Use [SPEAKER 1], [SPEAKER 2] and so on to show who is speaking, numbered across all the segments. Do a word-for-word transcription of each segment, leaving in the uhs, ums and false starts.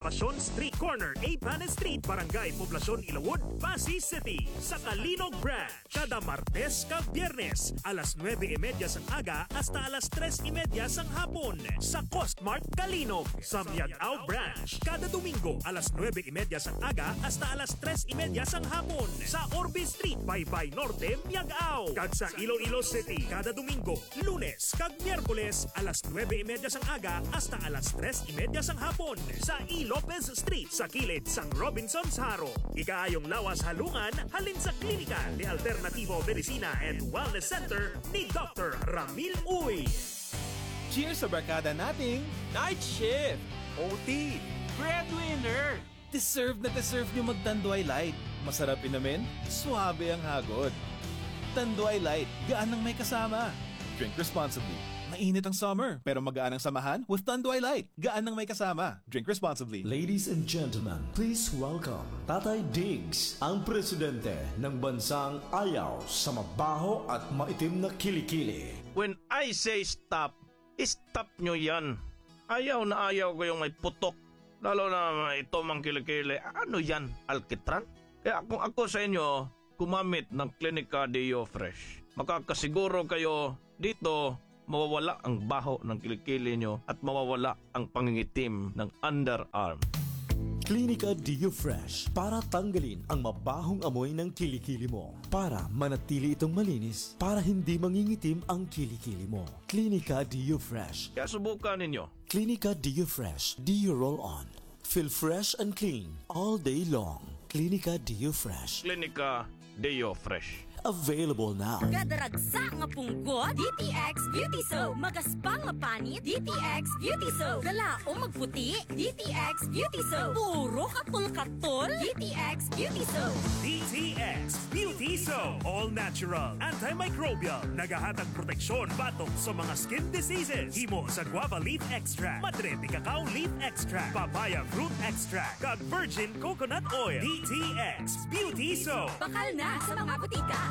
[SPEAKER 1] Pasyon Street Corner, A. Panes Street, Barangay Poblacion, Ilawod, Pasig City. Sa Kalinog Branch, kada Martes ka Biyernes, alas nueve y media sang aga hasta alas tres y media sang hapon. Sa Costmart Kalinog. Sa Miagao Branch, kada Domingo, alas nueve y media sang aga hasta alas tres y media sang hapon. Sa Orbe Street, Baybay Norte, Miagao. Kag sa Iloilo City, kada Domingo, Lunes kag Miyerkules, alas nueve y media sang aga hasta alas tres y media sang hapon. Sa E. Lopez Street, sa kilid sang Robinson's Haro. Ikaayong lawas halungan, halin sa klinika ni Alternativo Medicina and Wellness Center ni Doctor Ramil Uy.
[SPEAKER 2] Cheers sa barkada nating
[SPEAKER 3] Night Shift,
[SPEAKER 2] O T,
[SPEAKER 3] Breadwinner.
[SPEAKER 2] Deserve na deserve nyo magtanduay light. Masarap inamin, suabe ang hagod. Tanduay light, gaan ang may kasama. Drink responsibly. Mainit ang summer, pero magaan ang samahan with Tanduay Light. Gaan ang may kasama. Drink responsibly.
[SPEAKER 4] Ladies and gentlemen, please welcome Tatay Diggs, ang presidente ng bansang ayaw sa mabaho at maitim na kilikili.
[SPEAKER 3] When I say stop, stop nyo yan. Ayaw na ayaw ko yung may putok. Lalo na ito mang kilikili. Ano yan? Alkitran? Kaya kung ako sa inyo, gumamit ng Clinica Deo Fresh. Makakasiguro kayo dito, mawawala ang baho ng kilikili nyo at mawawala ang pangingitim ng underarm.
[SPEAKER 4] Clinica Deo Fresh para tanggalin ang mabahong amoy ng kilikili mo. Para manatili itong malinis, para hindi mangingitim ang kilikili mo. Clinica Deo Fresh.
[SPEAKER 3] Kaya subukan ninyo.
[SPEAKER 4] Clinica Deo Fresh. Deo Roll On. Feel fresh and clean all day long. Clinica Deo Fresh.
[SPEAKER 3] Clinica Deo Fresh.
[SPEAKER 4] Available now.
[SPEAKER 5] Gadaragsa nga punggot, D T X Beauty Soap. Magaspang nga panit, D T X Beauty Soap. Galaong magputi, D T X Beauty Soap. Puro katol-katol, D T X Beauty Soap.
[SPEAKER 1] D T X Beauty Soap. All natural, antimicrobial, nagahatag proteksyon batok sa mga skin diseases. Himo sa guava leaf extract, madre de cacao leaf extract, papaya fruit extract, kag virgin coconut oil. D T X Beauty Soap.
[SPEAKER 5] Bakal na sa mga butika.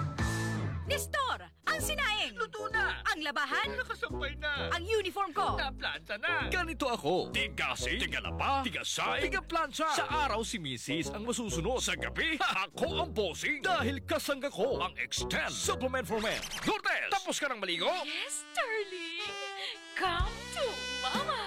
[SPEAKER 5] Nestor, ang sinaing.
[SPEAKER 6] Luto na.
[SPEAKER 5] Ang labahan.
[SPEAKER 6] Nakasampay na.
[SPEAKER 5] Ang uniform ko.
[SPEAKER 6] Naplanta na.
[SPEAKER 7] Ganito ako. Tigasi, tigalapa, tigasay, tigaplansya. Sa araw si Missus ang masusunod. Sa gabi, ako ang bossing. Dahil kasangga ko ang Extend Supplement for Men. Lourdes, tapos ka ng maligo?
[SPEAKER 5] Yes, darling. Come to mama.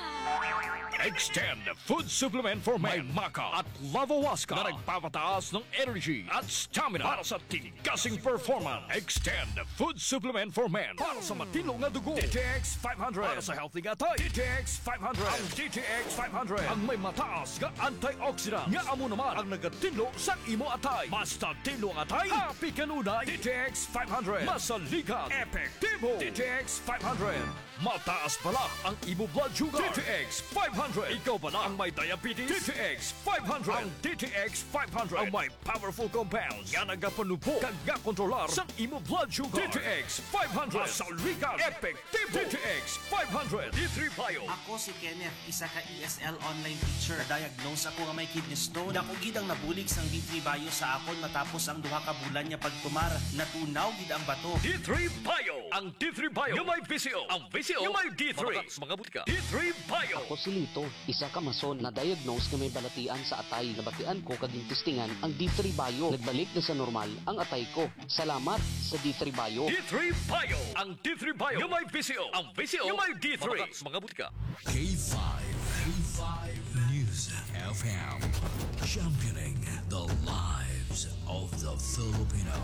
[SPEAKER 7] Extend Food Supplement for Men. May Maca at Lavawaska na nagpapataas ng energy at stamina para sa tigasing performance. Extend Food Supplement for Men para sa matilong na dugo. D T X five hundred para sa healthy gatay. D T X five hundred. Ang D T X five hundred ang may mataas nga antioxidant. Nga amo naman ang nagatinlo sa imo atay. Basta tinlo ang atay, happy kanunay. D T X five hundred. Masaligan, epektibo. D T X five hundred. Mataas pala ang imo blood sugar. D T X five hundred. Ikaw pala ang may diabetes. D T X five hundred. Ang D T X five hundred ang may powerful compounds nga nagapanubo kag nga kontrolar sa imo blood sugar. D T X five hundred. Masaligan, epektibo. D T X five hundred. D three Bio.
[SPEAKER 8] Ako si Kenneth, isa ka E S L online teacher. Diagnose ako nga may kidney stone. Dako gid ang nabulig sang D three Bio sa akon matapos ang duha ka bulan niya pagtumar. Natunaw gid ang bato.
[SPEAKER 7] D three Bio. Ang D three Bio yung may V C O. Ang V C O yung may D three. Mga butika. D three Bio.
[SPEAKER 9] Ako si Lito, isa ka mason na diagnose na may balatian sa atay. Nabatian ko kaging testingan ang D three Bio. Nagbalik na sa normal ang atay ko. Salamat sa D three Bio.
[SPEAKER 7] D three Bio. Ang D three Bio yung may V C O. Ang V C O yung may D three. Mga butika.
[SPEAKER 10] K five. K five News F M. Championing the lives of the Filipino.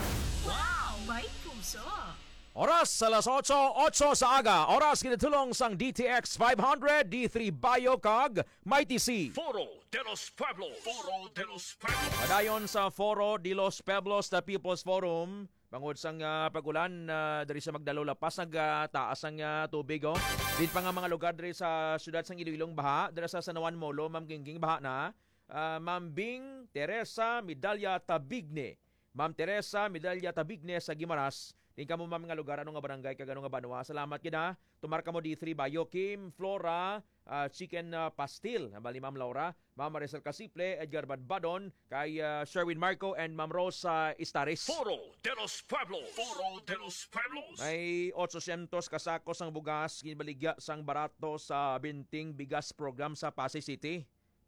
[SPEAKER 5] Wow, may puso.
[SPEAKER 11] Oras alas otso, otso sa aga. Oras kinatulong sang D T X five hundred, D three Bio kag Mighty C.
[SPEAKER 7] Foro de los Pueblos. Foro de los Pueblos.
[SPEAKER 11] Padayon sa Foro de los Pueblos, the People's Forum. Bangod sang uh, pagulan, uh, dari sa Magdalo Lapas, nagtaas uh, ang uh, tubig. Oh. Dito pa nga mga lugar dari sa syudad sang Iloilong baha. Dari sa Sanawan Molo, Ma'am Gingging baha na. Uh, Ma'am Bing Teresa Medalya Tabigne. Ma'am Teresa Medalya Tabigne sa Gimaras. Din ka mo mga lugar, ano nga barangay, kagano nga banwa. Salamat kina. Tumar ka mo D three Bio, Kim, Flora, uh, Chicken uh, Pastil. Bali Ma'am Laura, Ma'am Maricel Casiple, Edgar Badbadon, kay uh, Sherwin Marco, and Ma'am Rosa Istaris.
[SPEAKER 7] Foro de los Pueblos. Foro de los Pueblos.
[SPEAKER 11] May eight hundred kasakos ang bugas, ginbaligya sang barato sa Binting Bigas Program sa Pasay City.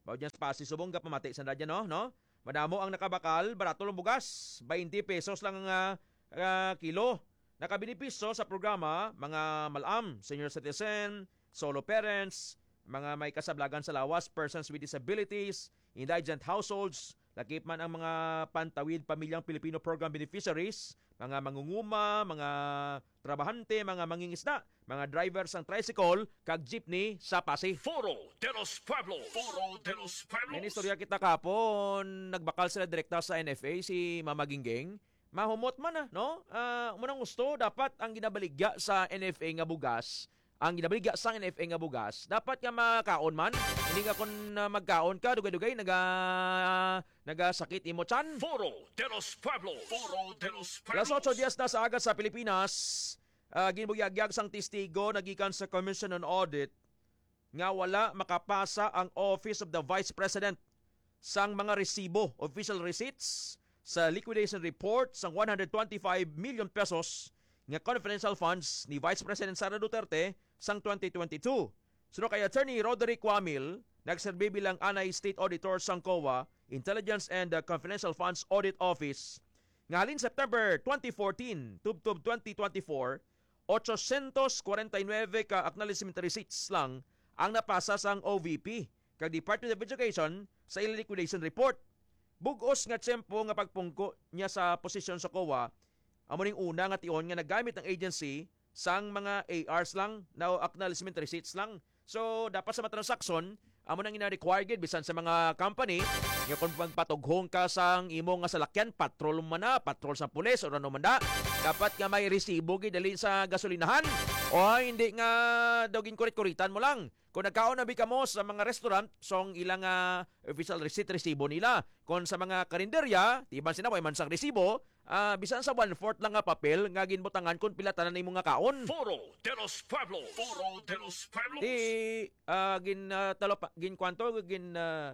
[SPEAKER 11] Bawo dyan sa Pasig Subong ka pamati sa radya no, no? Madamo ang nakabakal, barato ng bugas, twenty pesos lang ang uh, uh, kilo. Nakabenepisyo sa programa, mga malam, senior citizen, solo parents, mga may kasablagan sa lawas, persons with disabilities, indigent households, lakip man ang mga pantawid pamilyang Pilipino program beneficiaries, mga mangunguma, mga trabahante, mga mangingisda, mga drivers ng tricycle, kag jeepney sa Pasig.
[SPEAKER 7] Foro de los Pueblos. Foro de los Pueblos.
[SPEAKER 11] May istorya kita kapon, nagbakal sila direkta sa N F A, si Mama Gingging. Mahumot man na, no? Uh, munang gusto, dapat ang ginabaligya sa N F A nga bugas, ang ginabaligya sa N F A nga bugas, dapat nga makaon man. Hindi ka kung uh, magkaon ka, dugay-dugay, naga, uh, nagasakit imo chan.
[SPEAKER 7] Foro de los Pueblos. Foro de los Pueblos.
[SPEAKER 11] Alas otso diyas na sa aga sa Pilipinas, uh, ginbugyag-yag sang testigo, nagikan sa Commission on Audit, nga wala makapasa ang Office of the Vice President sang mga resibo, official receipts, sa liquidation report sang one hundred twenty-five million pesos nga confidential funds ni Vice President Sara Duterte sang twenty twenty-two. Suno kay Attorney Roderick Wamil, nagserbi bilang anay State Auditor sang C O A, Intelligence and uh, Confidential Funds Audit Office. Ngalin September twenty fourteen, tubtub twenty twenty-four, eight forty-nine ka acknowledgement receipts lang ang napasa sang O V P kag Department of Education sa ilang liquidation report. Bugos nga tiyempo nga pagpungko niya sa posisyon sa C O A, amo ning una nga tion nga nagamit ng agency sang mga A Rs lang, now acknowledgement receipts lang. So, dapat sa mga transaksyon, amo nang ina-required bisan sa mga company, nga kung magpatughong ka sang imo nga salakyan, patrol man na, patrol sa pulis, o ano man da, dapat nga may resibo gidali sa gasolinahan, o hindi nga daw ginkurit-kuritan mo lang. Kung nagkaon na ka mo sa mga restaurant, song ilang uh, official receipt resibo nila. Kung sa mga karinderya, tiban sinaway man sa resibo, uh, bisan sa one-fourth lang nga papel, nga ginbutangan kung pilatanan na yung mga kaon.
[SPEAKER 7] Foro de los Pueblos. Foro de los Pueblos.
[SPEAKER 11] Di, uh, gin, uh, talop, gin kwanto, gin, uh,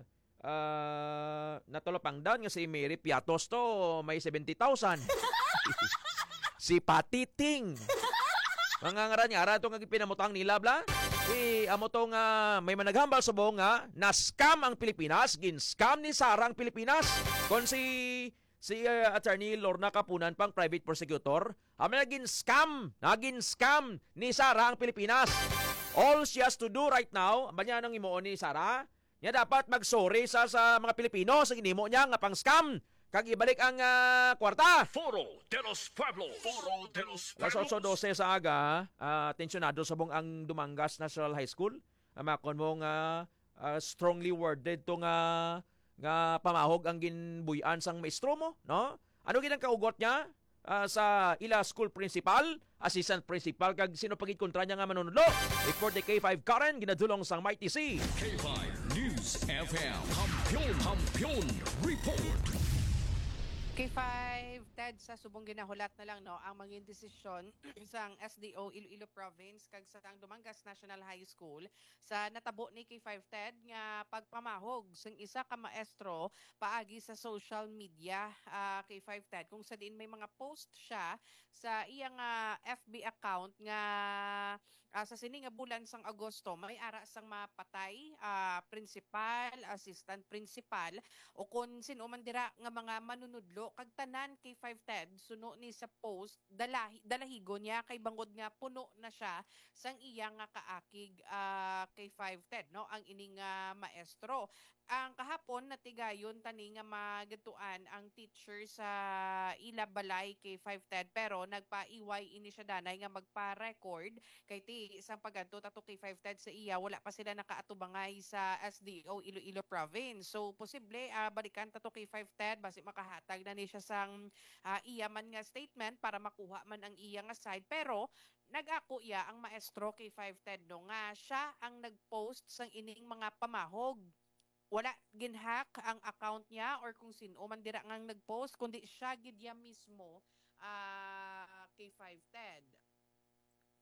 [SPEAKER 11] uh, natulopang down nga si Mary Piatos to, may seventy thousand. Si Patiting. Mga ngaran niya, ara ito nga pinamutang nila, bla? Eh, amo to nga may managhambal sa buong nga na-scam ang Pilipinas, gin-scam ni Sara ang Pilipinas. Kung si si uh, Attorney Lorna Kapunan pang private prosecutor, amo naging scam, naging scam ni Sara ang Pilipinas. All she has to do right now, ba niya nang imuon ni Sara, niya dapat mag-sorry sa, sa mga Pilipino sa ginimo niya nga pang-scam. Kag ibalik ang uh, kwarta.
[SPEAKER 7] Foro de los Pueblos. Foro de los
[SPEAKER 11] Alas
[SPEAKER 7] Pueblos.
[SPEAKER 11] otso dose sa aga, uh, tensyonado sa buong ang Dumangas National High School. Amakon mo nga uh, strongly worded to nga nga pamahog ang ginbuyan sang maestro mo, no? Ano ginang kaugot niya uh, sa ila school principal, assistant principal kag sino pagid kontra niya nga manunudlo. Report the K five Karen ginadulong sang Mighty C.
[SPEAKER 7] K five News F M. Kampiyon, kampiyon, report.
[SPEAKER 12] K five, Ted, sa subong ginahulat na lang no ang mangin desisyon sa S D O Iloilo Province kag sa Dumangas National High School sa natabo ni K five Ted nga pagpamahog sang isa ka maestro paagi sa social media uh, K five Ted kung sa din may mga post siya sa iyang uh, F B account nga uh, sa sini nga bulan sang Agosto may ara sang mapatay uh, principal, assistant principal o kung sino man dira nga mga manunudlo kag tanan K five Ted suno ni sa post dalahi, dalahigo niya kay bangod nga puno na siya sang iya nga kaakig uh, K five Ted no ang ining uh, maestro. Ang kahapon natigayon tani nga magatuan ang teacher sa ila balay K five Ted pero nagpa-iway ini siya danay nga magpa-record kay ti isang pagadto tato K five Ted sa iya wala pa sila nakaatubangay sa S D O Iloilo Province. So posible uh, balikan tato K five Ted basi makahatag na ni siya sang uh, iya man nga statement para makuha man ang iya nga side pero nag-ako ya ang maestro K five Ted no nga siya ang nag-post sang ining mga pamahog. Wala ginhack ang account niya or kung sino man dira ngang nag-post kundi siya gid ya mismo uh, K five Ted.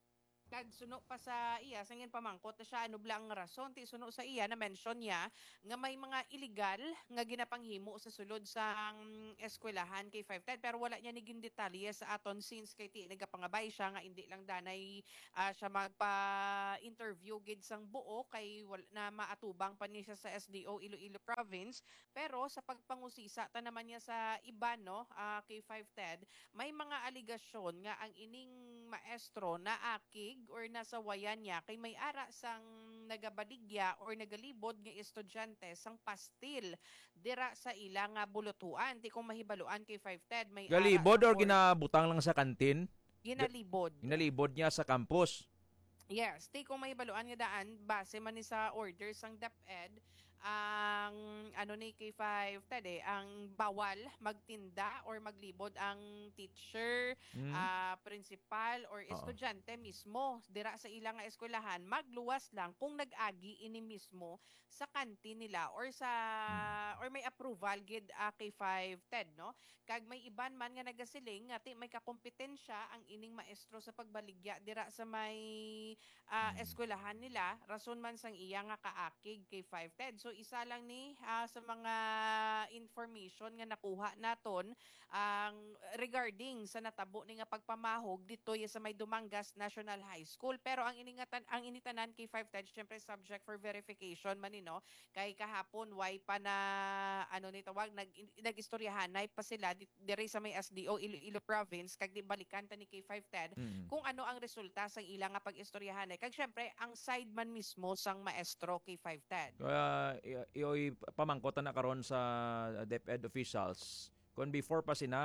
[SPEAKER 12] Kag suno pa sa iya, sangin pamangkot na siya, ano blang rason, ti suno sa iya, na mention niya, nga may mga illegal nga ginapanghimo sa sulod sa mm, eskwelahan kay five ten, pero wala niya niging detalye sa aton since kay ti nagapangabay siya nga hindi lang danay ah, siya magpa-interview gid sang buo kay wala na maatubang pa niya siya sa S D O Iloilo Province, pero sa pagpangusisa ta naman niya sa iba no, ah, kay five ten, may mga aligasyon nga ang ining maestro na akig or nasa wayan niya kay may ara sang nagabaligya or nagalibod nga estudyante sang pastil dira sa ila nga bulutuan. Ti kung mahibaluan kay five ten, may ara
[SPEAKER 11] Galibod
[SPEAKER 12] sang
[SPEAKER 11] or
[SPEAKER 12] or-
[SPEAKER 11] ginabutang lang sa kantin?
[SPEAKER 12] ginalibod.
[SPEAKER 11] Ginalibod niya sa campus.
[SPEAKER 12] Yes, ti kung mahibaluan nga daan base man ni sa orders sang DepEd, ang ano ni K five ten eh, ang bawal magtinda or maglibod ang teacher,
[SPEAKER 11] Hmm.
[SPEAKER 12] ah, principal or
[SPEAKER 11] Oo.
[SPEAKER 12] estudyante mismo dira sa ilang nga eskwelahan, magluwas lang kung nag-agi ini mismo sa kantin nila or sa or may approval gid ah, K five ten no. Kag may iban man nga nagasiling nga ti may kakompetensya ang ining maestro sa pagbaligya dira sa may ah, eskwelahan nila, rason man sang iya nga kaakig kay five ten. So isa lang ni ah, sa mga information nga nakuha naton ang regarding sa natabo ni nga pagpamahog dito ya sa may Dumangas National High School. Pero ang iningatan ang initanan kay five ten syempre subject for verification man ni no, kay kahapon way pa na ano ni tawag nag nagistoryahanay pa sila di- diri sa may S D O Iloilo Province kag di balikan ta ni K five ten
[SPEAKER 11] Mm.
[SPEAKER 12] kung ano ang resulta sa ilang nga pag-istoryahanay. Kag syempre ang side man mismo sang maestro K five ten.
[SPEAKER 11] Kaya i- iyo'y pamangkotan na karon sa DepEd officials. Kung before pa sina,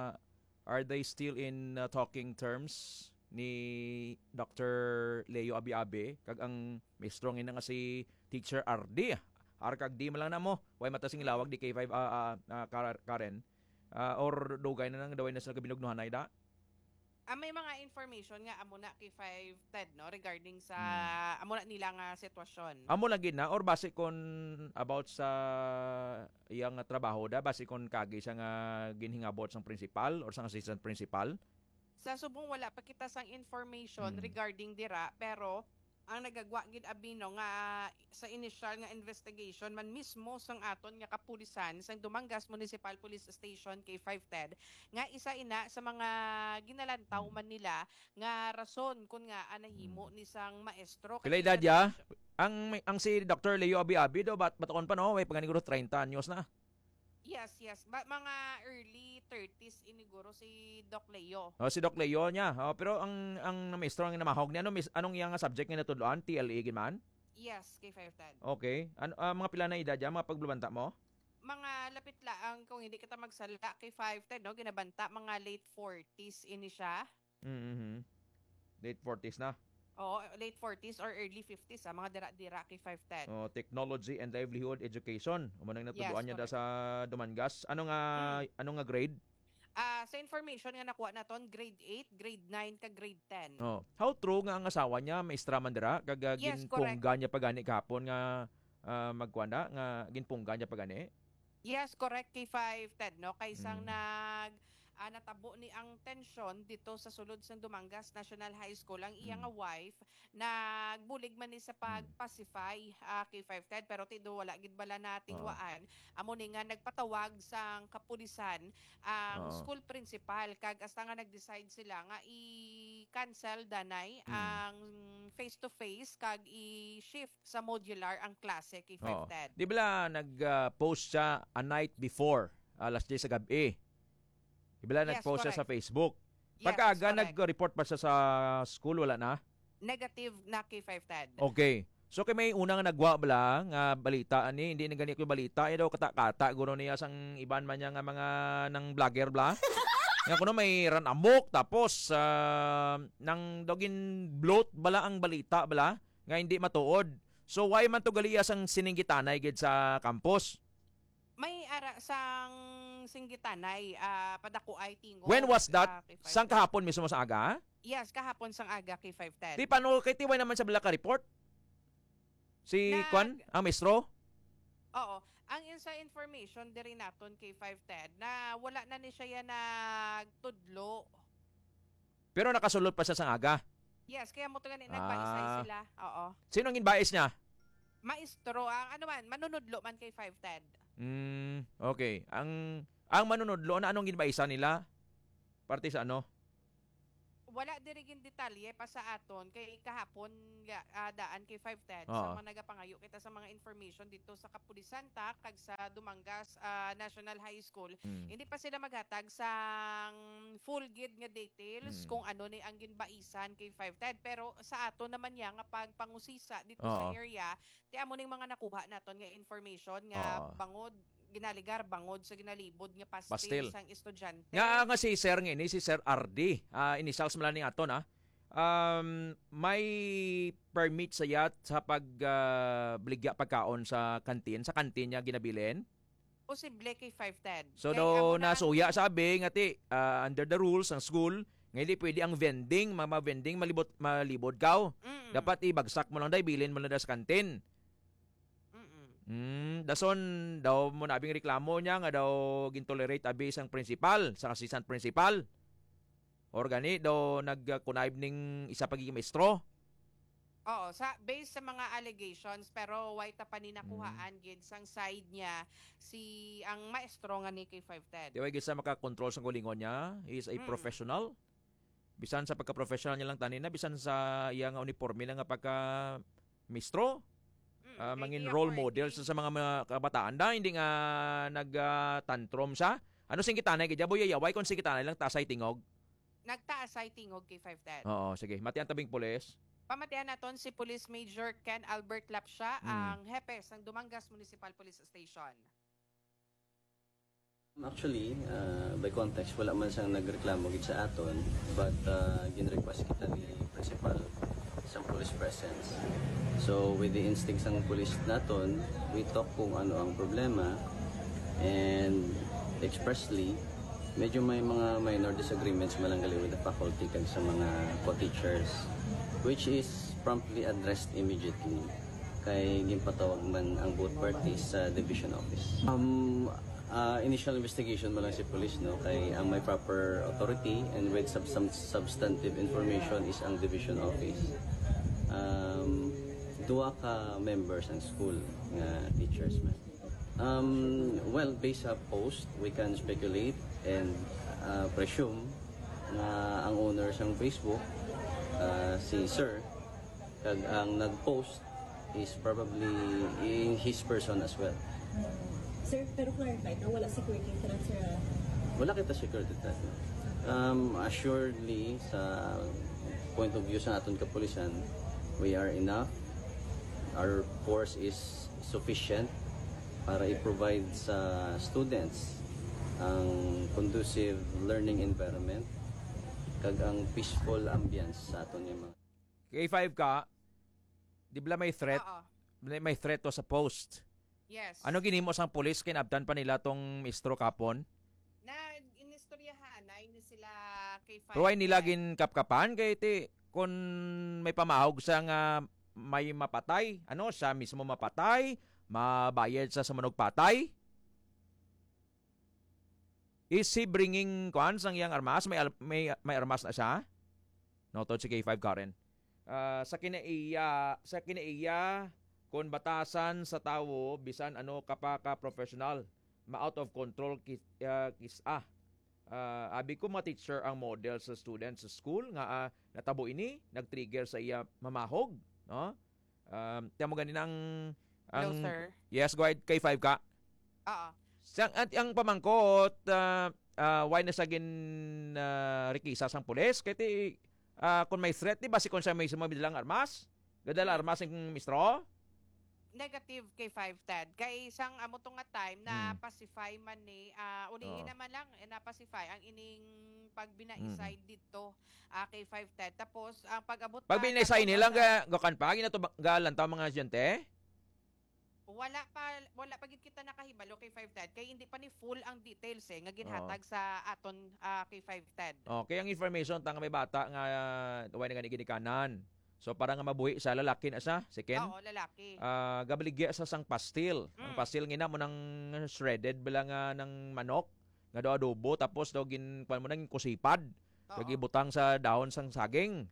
[SPEAKER 11] are they still in uh, talking terms ni Doctor Leo Abiabe kag ang may strong ina nga si Teacher Ardi. Arkag di man lang na mo. Way matasing lawag di K five uh, uh, Karen. Uh, or dugay na nang daway na sila kabinugnuhan ay da.
[SPEAKER 12] Ah, may mga information nga amo na kay five ten no regarding sa
[SPEAKER 11] Hmm.
[SPEAKER 12] amo na nila nga sitwasyon.
[SPEAKER 11] Amo lagi na or base kon about sa iyang nga trabaho da base kon kagi siya nga ginhingabot sang principal or sang assistant principal.
[SPEAKER 12] Sa subong wala pa kita sang information
[SPEAKER 11] Hmm.
[SPEAKER 12] regarding dira, pero ang nagagwa gid abino nga sa initial nga investigation man mismo sang aton nga kapulisan sang Dumangas Municipal Police Station K five ten nga isa ina sa mga ginalantaw man nila nga rason kun nga anahimo ni sang maestro.
[SPEAKER 11] Pila edad ya? Ang ang si Doctor Leo Abiabi do bat baton pa no, way paganiguro thirty anyos na.
[SPEAKER 12] Yes, yes. Ba- mga early thirties iniguro si Doc Leo.
[SPEAKER 11] Oh, si Doc Leo niya. Oh, pero ang ang maestro ang namahog niya ano mis, anong iyang nga subject nga natudloan? T L E gid man?
[SPEAKER 12] Yes, K five ten.
[SPEAKER 11] Okay. Ano ah, mga pila na edad ya mga pagbulabanta mo?
[SPEAKER 12] Mga lapit laang kung hindi kita magsalita kay five ten no, ginabanta mga late forties ini siya.
[SPEAKER 11] Mhm. Late forties na.
[SPEAKER 12] Oo, late forties or early fifties ah, mga dira-dira kay five ten.
[SPEAKER 11] Oh, technology and livelihood education. Umanang natudloan
[SPEAKER 12] Yes,
[SPEAKER 11] niya da sa Dumangas. Ano nga ano nga grade?
[SPEAKER 12] Ah, sa information nga nakuha naton, grade eight, grade nine ka grade ten.
[SPEAKER 11] Oh. How true nga ang asawa niya maestra man dira kag uh,
[SPEAKER 12] Yes,
[SPEAKER 11] ginpungga niya pagani kahapon nga uh, magkuanda nga ginpungga niya pagani.
[SPEAKER 12] Yes, correct kay five ten no, kay sang
[SPEAKER 11] Mm.
[SPEAKER 12] nag ah, natabo ni ang tensyon dito sa sulod sa Dumangas National High School ang iya
[SPEAKER 11] Mm.
[SPEAKER 12] nga wife nagbulig man ni sa pag-pacify ah, kay five ten, pero tido wala gid bala nating
[SPEAKER 11] Oo.
[SPEAKER 12] waan amo ni nga nagpatawag sang kapulisan ang
[SPEAKER 11] Oo.
[SPEAKER 12] school principal kag hasta nga nag-decide sila nga i-cancel danay
[SPEAKER 11] Mm.
[SPEAKER 12] ang face to face kag i-shift sa modular ang klase kay
[SPEAKER 11] Oo.
[SPEAKER 12] five ten.
[SPEAKER 11] Di ba nag-post siya a night before, alas diyes sa gabi. Di ba
[SPEAKER 12] Yes,
[SPEAKER 11] nag-post siya sa
[SPEAKER 12] correct.
[SPEAKER 11] Facebook.
[SPEAKER 12] Yes,
[SPEAKER 11] Pagkaaga
[SPEAKER 12] correct.
[SPEAKER 11] nag-report pa siya sa school, wala na?
[SPEAKER 12] Negative na kay five ten.
[SPEAKER 11] Okay. So kay may unang nagwa bala nga balita ani, hindi na ganito yung balita, eh daw kata-kata guro niya sang iban man niya nga mga nang vlogger bla. Nga kuno may ran amok tapos ah, nang dogin bloat bala ang balita bala nga hindi matuod. So why man to galiya sang sininggitanay gid sa campus?
[SPEAKER 12] May ara sang singgitanay ah padako ay tingog.
[SPEAKER 11] When was that?
[SPEAKER 12] ah, kay five
[SPEAKER 11] Sang
[SPEAKER 12] ten.
[SPEAKER 11] kahapon mismo sa aga?
[SPEAKER 12] Yes, kahapon sang aga kay five ten.
[SPEAKER 11] Di paano kay tiway naman sa bala ka report? Si
[SPEAKER 12] Nag-
[SPEAKER 11] Kwan, ang maestro?
[SPEAKER 12] Oo. Ang insa information diri naton kay five ten na wala na ni siya yan nagtudlo.
[SPEAKER 11] Pero nakasulot pa siya sa aga.
[SPEAKER 12] Yes, kaya mo to gani nagbaisay
[SPEAKER 11] Ah.
[SPEAKER 12] sila. Oo.
[SPEAKER 11] Sino ang inbais niya?
[SPEAKER 12] Maestro ang ano man, manunudlo man kay five Ted.
[SPEAKER 11] Mm, okay. Ang ang manunodlo na anong ginbaisa nila? Parte sa ano?
[SPEAKER 12] Wala dirigin detalye pa sa aton kay kahapon ga, ah, daan kay five Ted
[SPEAKER 11] Oo.
[SPEAKER 12] sa mga nagapangayo kita sa mga information dito sa Kapulisan ta kag sa Dumangas ah, National High School.
[SPEAKER 11] Mm.
[SPEAKER 12] Hindi pa sila maghatag sang full gid nga details
[SPEAKER 11] Mm.
[SPEAKER 12] kung ano ni ang ginbaisan kay five Ted, pero sa aton naman ya nga pagpangusisa dito
[SPEAKER 11] Oo.
[SPEAKER 12] sa area ti amo ning mga nakuha naton nga information nga
[SPEAKER 11] Oo.
[SPEAKER 12] bangod ginaligar bangod sa ginalibod nga pastil,
[SPEAKER 11] Pastil.
[SPEAKER 12] sang estudyante.
[SPEAKER 11] Nga nga si Sir nga ini, si Sir R D. Uh, inisals man lang aton ha. Um, may permit sa yat sa pag uh, bligya pagkaon sa kantin. Sa kantin niya ginabilin.
[SPEAKER 12] Posible kay five Ted.
[SPEAKER 11] So
[SPEAKER 12] Kay
[SPEAKER 11] do
[SPEAKER 12] amo na-
[SPEAKER 11] nasuya sabi nga ti uh, under the rules ng school nga hindi pwede ang vending, mga vending malibot malibod kaw.
[SPEAKER 12] Mm-mm.
[SPEAKER 11] Dapat ibagsak mo lang dai bilin mo lang da sa kantin.
[SPEAKER 12] Mm-mm.
[SPEAKER 11] Hmm, dason daw mo nabing reklamo niya nga daw gintolerate abi sang principal, sa assistant principal. Or gani daw nagkunayb ning isa pagiging maestro.
[SPEAKER 12] Oo, sa based sa mga allegations pero why ta pa ni nakuhaan
[SPEAKER 11] Mm.
[SPEAKER 12] gid sang side niya si ang maestro nga ni kay five Ted.
[SPEAKER 11] Di ba gisa makakontrol sa kulingon niya? He is a
[SPEAKER 12] Mm.
[SPEAKER 11] professional. Bisan sa pagka-professional niya lang tanin na, bisan sa iya nga uniforme lang nga pagka maestro.
[SPEAKER 12] Mm,
[SPEAKER 11] Uh,
[SPEAKER 12] kay
[SPEAKER 11] mangin
[SPEAKER 12] iya
[SPEAKER 11] role
[SPEAKER 12] working.
[SPEAKER 11] model sa, sa mga, mga kabataan da, hindi nga nag-tantrum siya. Ano sing kitanay, kaya boy yaway kung sing kitanay lang tasay tingog.
[SPEAKER 12] Nagtaas ay tingog kay five Ted.
[SPEAKER 11] Oo, sige. Mati ang tabing pulis.
[SPEAKER 12] Pamatian naton si Police Major Ken Albert Lapsha,
[SPEAKER 11] Mm.
[SPEAKER 12] ang hepe sang Dumangas Municipal Police Station.
[SPEAKER 13] Actually, uh, by context, wala man siyang nagreklamo gid sa aton, but uh, gin-request kita ni principal sa police presence. So, with the instincts ng police naton, we talk kung ano ang problema, and expressly, medyo may mga minor disagreements malanggali with the faculty kag sa mga co-teachers, which is promptly addressed immediately kay ginpatawag man ang both parties sa division office. Um, uh, initial investigation mo lang si police, no, kay ang may proper authority and with sub some substantive information is ang division office. Um, duha ka members ang school nga teachers man. Um, well, based sa post, we can speculate and uh, presume na ang owner sang Facebook, uh, si Sir, kag ang nag-post is probably in his person as well.
[SPEAKER 14] Sir, pero clarified na wala security threat, sir. ah?
[SPEAKER 13] Wala kita security threat. no? Um, assuredly, sa point of view sa aton kapulisan, we are enough. Our force is sufficient para i-provide sa students ang conducive learning environment kag ang peaceful ambience sa aton yung mga
[SPEAKER 11] K five ka, di ba may threat?
[SPEAKER 12] Oo.
[SPEAKER 11] May may threat to sa post.
[SPEAKER 12] Yes.
[SPEAKER 11] Ano ginimo sang pulis kinabtan pa nila tong maestro kapon?
[SPEAKER 12] Na inistoryahan na ini sila kay five
[SPEAKER 11] Pero ay nila
[SPEAKER 12] Ted.
[SPEAKER 11] gin kapkapan kay ti kung may pamahog sa nga may mapatay, ano siya mismo mapatay, mabayad sa samanog patay. Is he bringing kuan sang iyang armas? May al- may may armas na siya? Notod si K five Karen. Ah, sa kinaiya, sa kinaiya kun batasan sa tawo bisan ano kapaka professional, ma out of control kis, uh, kis ah. Ah, abi ko mga teacher ang model sa students sa school nga ah, natabo ini nag-trigger sa iya mamahog, no? Um, tiyan mo ganin ang ang
[SPEAKER 12] Hello, sir.
[SPEAKER 11] Yes, go ahead K five ka.
[SPEAKER 12] Oo.
[SPEAKER 11] Sang at ang pamangkot uh, uh, why na sa gin uh, rikisa sang pulis kay ti uh, kung may threat di ba si kon siya may sumabilang armas? Gadala armas ang mistro?
[SPEAKER 12] Negative kay five Ted. Kay isang amo to nga time na
[SPEAKER 11] Mm.
[SPEAKER 12] pacify man ni ah ulihin
[SPEAKER 11] Oo.
[SPEAKER 12] naman lang eh, na pacify ang ining pagbinaisay dito ah, kay five Ted. Tapos ang pag-abot
[SPEAKER 11] Pag
[SPEAKER 12] pa
[SPEAKER 11] binisay
[SPEAKER 12] nato
[SPEAKER 11] nilang
[SPEAKER 12] sa-
[SPEAKER 11] ga gakan pa ginato galantaw mga estudyante.
[SPEAKER 12] wala pa wala pa gid kita nakahibalo kay five Ted kay hindi pa ni full ang details eh nga ginhatag sa aton ah, kay five Ted.
[SPEAKER 11] Okay, ang information tanga may bata nga uh, way na gani ginikanan. So para nga mabuhi sa lalaki na siya, si Ken.
[SPEAKER 12] Oo, lalaki.
[SPEAKER 11] Ah, gabaligya sa sang pastil. Ang
[SPEAKER 12] Mm.
[SPEAKER 11] pastil ngina mo ng shredded bala nga ng manok, nga daw adobo tapos daw gin kuan mo nang kusipad.
[SPEAKER 12] Oo.
[SPEAKER 11] Kag ibutang sa dahon sang saging.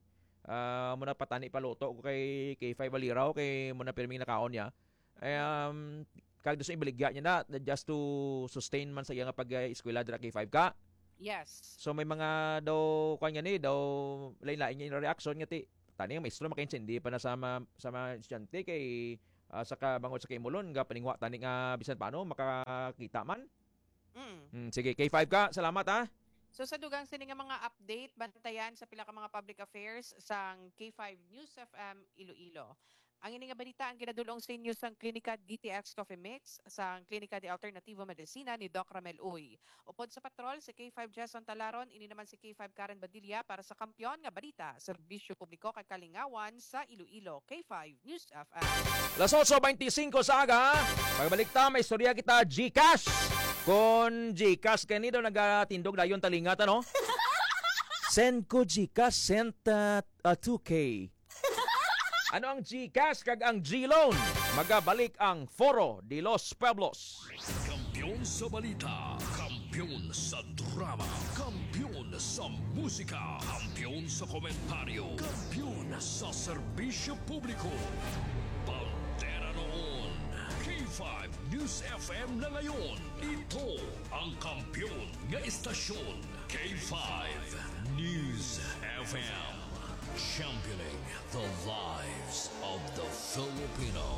[SPEAKER 11] uh, muna patani paluto ko kay K five Baliraw kay muna pirming nakaon niya. Ay um kag sa ibaligya niya na just to sustain man sa iya nga pag-eskwela dira K five ka.
[SPEAKER 12] Yes.
[SPEAKER 11] So may mga daw kanya ni daw lain-lain niya yung reaction nga ti tani ang maestro makaintindi pa na sa ma, sa mga estudyante kay uh, sa kabangod sa Kimulon nga paningwa tani nga bisan paano makakita man.
[SPEAKER 12] Mm.
[SPEAKER 11] Hmm, sige K five ka, salamat ha.
[SPEAKER 12] So sa dugang sini nga mga update bantayan sa pila ka mga public affairs sang K five News F M Iloilo. Ang ini nga balita ang ginadulong sa inyo sang Klinika D T X Coffee Mix sang Klinika de Alternativo Medicina ni Doc Ramel Uy. Upod sa patrol si K five Jason Talaron, ini naman si K five Karen Badilla para sa kampiyon nga balita, serbisyo publiko kay kalingawan sa Iloilo. K five News F M.
[SPEAKER 11] Las eight twenty-five sa aga. Pagbalik ta may istorya kita GCash. Kon GCash kanino nagatindog dayon talingat ano? Send ko GCash sent uh, uh, two K. Ano ang GCash kag ang G-Loan? Magabalik ang Foro de los Pueblos.
[SPEAKER 7] Kampiyon sa balita, kampiyon sa drama, kampiyon sa musika, kampiyon sa komentaryo, kampiyon sa serbisyo publiko. Pantera noon, K five News F M na ngayon. Ito ang kampiyon nga istasyon, K five News F M. Championing the lives of the Filipino.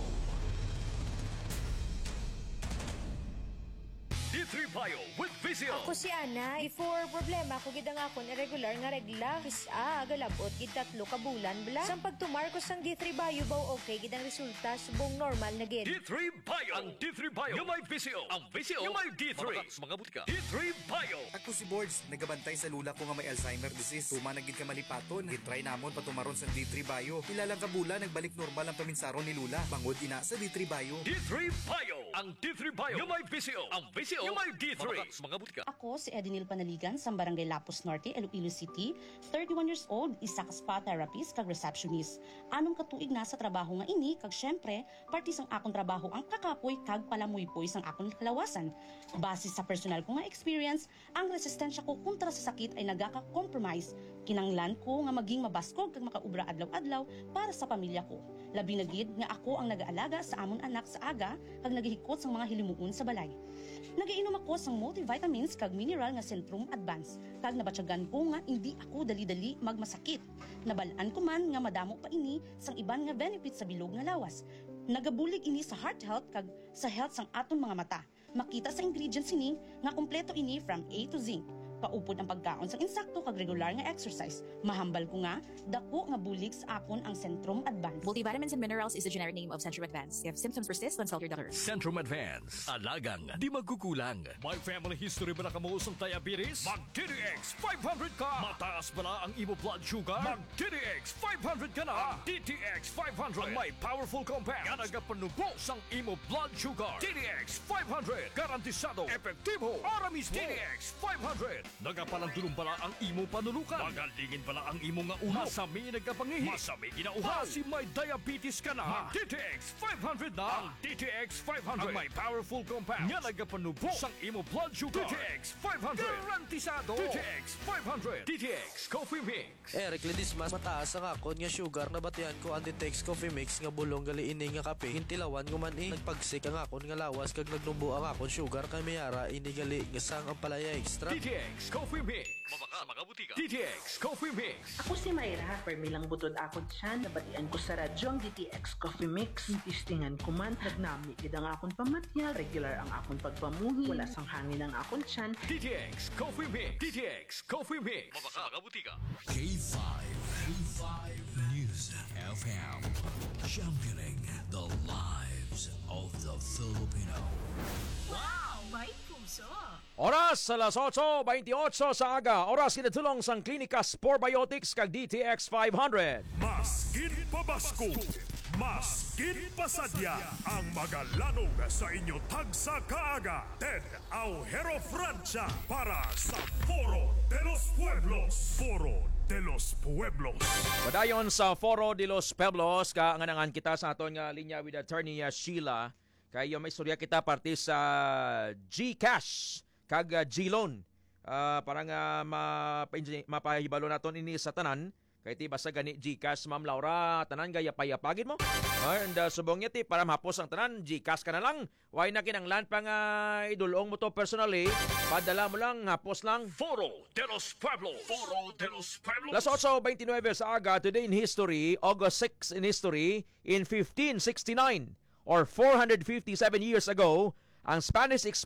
[SPEAKER 7] D three Bio with Vizio.
[SPEAKER 15] Ako si Ana. Before problema ko gid ang akon irregular nga regla. Kisa galabot gid tatlo ka bulan bla. Sang pagtumar ko sang D three Bio baw okay gid ang resulta subong normal na gid.
[SPEAKER 7] D three Bio. Ang D three Bio. Yung may Vizio. Ang Vizio. Yung may D three. Mga butika. D three Bio.
[SPEAKER 16] Ako si Boards. Nagabantay sa lula ko nga may Alzheimer disease. Tuma na gid ka malipaton. Gitry namon patumaron sa D three Bio. Ilalang ka bulan nagbalik normal ang paminsaron ni Lula. Bangod ina sa D three Bio.
[SPEAKER 7] D three Bio. Ang D three Bio. Yung may Vizio. Ang Vizio. Yung may D three. Mga butika.
[SPEAKER 17] Ako si Edinil Panaligan sa Barangay Lapus Norte, Iloilo City, thirty-one years old, isa ka spa therapist kag receptionist. Anong katuig na sa trabaho nga ini kag syempre parte sang akong trabaho ang kakapoy kag palamuypoy sang akong kalawasan. Base sa personal ko nga experience, ang resistensya ko kontra sa sakit ay nagaka-compromise. Kinanglan ko nga maging mabaskog kag makaubra adlaw-adlaw para sa pamilya ko. Labi na gid nga ako ang nag-aalaga sa amon anak sa aga kag nagihikot sang mga hilimuon sa balay. Nagiinom ako sang multivitamins kag mineral nga Centrum Advance kag nabatyagan ko nga hindi ako dali-dali magmasakit. Nabalaan ko man nga madamo pa ini sang iban nga benefits sa bilog nga lawas. Nagabulig ini sa heart health kag sa health sang aton mga mata. Makita sa ingredients ini nga kompleto ini from A to Z. Paupod ang pagkaon sang insakto kag regular nga exercise. Mahambal ko nga dako nga bulig sa akon ang Centrum Advance.
[SPEAKER 18] Multivitamins and minerals is the generic name of Centrum Advance. If symptoms persist, consult your doctor.
[SPEAKER 7] Centrum Advance. Alagang di magkukulang. May family history ba na kamo sa diabetes? Mag-D D X five hundred ka! Mataas ba na ang imo blood sugar? Mag-D D X five hundred ka na! Ang D T X five hundred ang may powerful compound nga nagapanubo sang imo blood sugar. D D X five hundred. Garantisado, epektibo, para mismo. D D X five hundred. Nagapalandulong pala ang imo panulukan. Magalingin pala ang imo nga ulo. Masami nagapangihi. Masami ginauhaw. Kasi may diabetes ka na. Mag-D T X five hundred na. Ang D T X five hundred ang may powerful compound nga nagapanubo sang imo blood sugar. D T X five hundred. Garantisado. D T X five hundred. D T X Coffee Mix.
[SPEAKER 19] Eric Ledismas, mataas ang akon nga sugar na batian ko ang D T X Coffee Mix nga bulong gali ini nga kape. Hintilawan ko man eh. Nagpagsik ang akon nga lawas kag nagnumbo ang akon sugar kay mayara ini gali nga sang ang palaya extra.
[SPEAKER 7] D T X Coffee Mix. Mabaka mga butika. D T X Coffee Mix.
[SPEAKER 20] Ako si Mayra. Permilang butod ako dyan. Nabatian ko sa radyo ang D T X Coffee Mix. Tistingan ko man. Nagnami gid ang akon pamatya. Regular ang akon pagpamuhi. Wala sang hangin ang akon tiyan.
[SPEAKER 7] D T X Coffee Mix. D T X Coffee Mix. Mabaka mga butika.
[SPEAKER 10] K five. K five News F M. Championing the lives of the Filipino.
[SPEAKER 5] Wow! May puso!
[SPEAKER 11] Oras sa las eight twenty-eight sa aga. Oras kinatulong sang Klinika Sporebiotics kag D T X five hundred.
[SPEAKER 1] Mas pabasko, mas pasadya ang magalanog sa inyo tagsa kaaga. Ted Aujero Francia para sa Foro de los Pueblos. Foro de los Pueblos.
[SPEAKER 11] Padayon sa Foro de los Pueblos, kaanganangan kita sa aton nga linya with attorney uh, Sheila. Kayo may istorya kita parte sa GCash kag uh, G-Loan. Uh, para nga mapa- mapahibalo naton ini sa tanan Kay ti basta gani Gcash, Ma'am Laura, tanan gaya payapagid mo. And uh, subong niya ti para mahapos ang tanan, Gcash ka na lang. Why na kinanglan pa nga idulong mo to personally, padala mo lang, hapos lang.
[SPEAKER 7] Foro de los Pueblos. Foro de los Pueblos.
[SPEAKER 11] Las eight twenty-nine sa aga, today in history, August sixth in history, in fifteen sixty-nine or four hundred fifty-seven years ago, ang Spanish